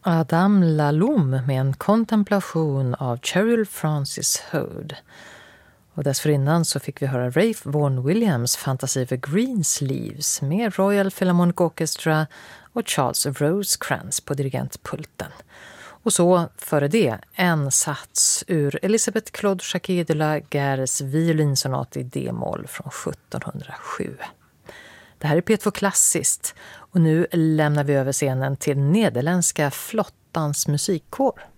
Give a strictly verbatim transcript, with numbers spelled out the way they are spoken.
Adam Laloum med en kontemplation av Cheryl Francis Hode. Och dessförinnan så fick vi höra Ralph Vaughan Williams fantasi för Greensleeves med Royal Philharmonic Orchestra och Charles Rosecrans på dirigentpulten. Och så före det en sats ur Elisabeth Claude Jacques de la Guerres violinsonat i D-moll från sjuttonhundrasju. Det här är P två Klassiskt och nu lämnar vi över scenen till nederländska flottans musikkår.